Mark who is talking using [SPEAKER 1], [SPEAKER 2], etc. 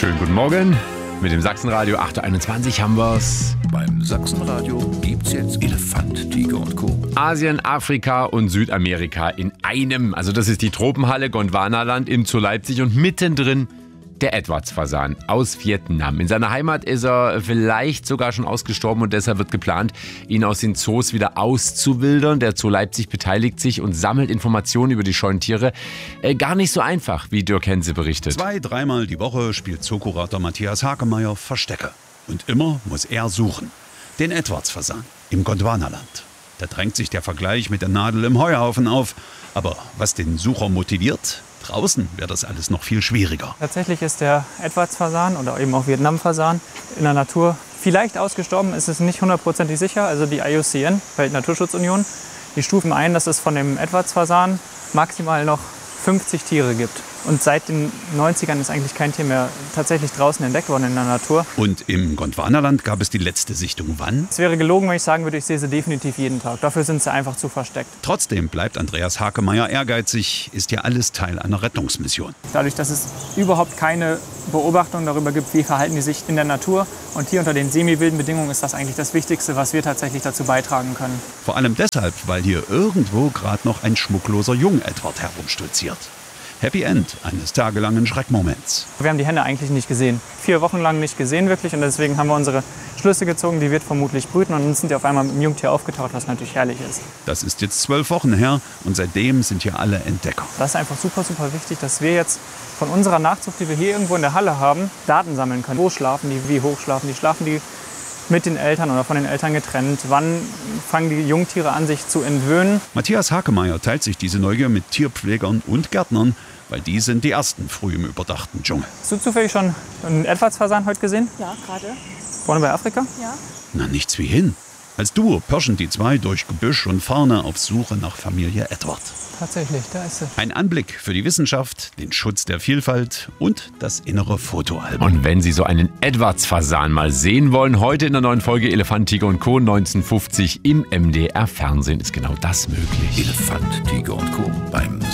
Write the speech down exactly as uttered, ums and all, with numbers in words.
[SPEAKER 1] Schönen guten Morgen. Mit dem Sachsenradio acht Uhr einundzwanzig haben wir's.
[SPEAKER 2] Beim Sachsenradio gibt's jetzt Elefant, Tiger und Co.
[SPEAKER 1] Asien, Afrika und Südamerika in einem. Also das ist die Tropenhalle Gondwanaland im Zoo Leipzig und mittendrin der Edwardsfasan aus Vietnam. In seiner Heimat ist er vielleicht sogar schon ausgestorben und deshalb wird geplant, ihn aus den Zoos wieder auszuwildern. Der Zoo Leipzig beteiligt sich und sammelt Informationen über die scheuen Tiere. Äh, gar nicht so einfach, wie Dirk Hense berichtet.
[SPEAKER 2] Zwei, dreimal die Woche spielt Zookurator Matthias Hakemeyer Verstecke. Und immer muss er suchen. Den Edwardsfasan im Gondwanaland. Da drängt sich der Vergleich mit der Nadel im Heuhaufen auf. Aber was den Sucher motiviert? Draußen wäre das alles noch viel schwieriger.
[SPEAKER 3] Tatsächlich ist der Edwardsfasan oder eben auch Vietnamfasan in der Natur vielleicht ausgestorben, ist es nicht hundertprozentig sicher. Also die I U C N, Weltnaturschutzunion, die stufen ein, dass es von dem Edwardsfasan maximal noch fünfzig Tiere gibt. Und seit den neunzigern ist eigentlich kein Tier mehr tatsächlich draußen entdeckt worden in der Natur.
[SPEAKER 2] Und im Gondwanaland gab es die letzte Sichtung wann?
[SPEAKER 3] Es wäre gelogen, wenn ich sagen würde, ich sehe sie definitiv jeden Tag. Dafür sind sie einfach zu versteckt.
[SPEAKER 2] Trotzdem bleibt Andreas Hakemeyer ehrgeizig, ist ja alles Teil einer Rettungsmission.
[SPEAKER 3] Dadurch, dass es überhaupt keine Beobachtung darüber gibt, wie verhalten die sich in der Natur. Und hier unter den semi-wilden Bedingungen ist das eigentlich das Wichtigste, was wir tatsächlich dazu beitragen können.
[SPEAKER 2] Vor allem deshalb, weil hier irgendwo gerade noch ein schmuckloser Jung-Edward herumstolziert. Happy End eines tagelangen Schreckmoments.
[SPEAKER 3] Wir haben die Henne eigentlich nicht gesehen. Vier Wochen lang nicht gesehen wirklich und deswegen haben wir unsere Schlüsse gezogen, die wird vermutlich brüten und dann sind die auf einmal mit dem Jungtier aufgetaucht, was natürlich herrlich ist.
[SPEAKER 2] Das ist jetzt zwölf Wochen her und seitdem sind hier alle Entdecker.
[SPEAKER 3] Das ist einfach super, super wichtig, dass wir jetzt von unserer Nachzucht, die wir hier irgendwo in der Halle haben, Daten sammeln können. Wo schlafen die, wie hoch schlafen die, schlafen die mit den Eltern oder von den Eltern getrennt? Wann fangen die Jungtiere an, sich zu entwöhnen?
[SPEAKER 2] Matthias Hakemeyer teilt sich diese Neugier mit Tierpflegern und Gärtnern, weil die sind die ersten früh im überdachten Dschungel.
[SPEAKER 3] Hast du zufällig schon einen Edwardsfasan heute gesehen?
[SPEAKER 4] Ja, gerade.
[SPEAKER 3] Vorne bei Afrika?
[SPEAKER 4] Ja.
[SPEAKER 2] Na, nichts wie hin. Als Duo pirschen die zwei durch Gebüsch und Farne auf Suche nach Familie Edward.
[SPEAKER 3] Tatsächlich, da ist sie.
[SPEAKER 2] Ein Anblick für die Wissenschaft, den Schutz der Vielfalt und das innere Fotoalbum.
[SPEAKER 1] Und wenn Sie so einen Edwardsfasan mal sehen wollen, heute in der neuen Folge Elefant, Tiger und Co. neunzehnhundertfünfzig im M D R Fernsehen ist genau das möglich.
[SPEAKER 2] Elefant, Tiger und Co. beim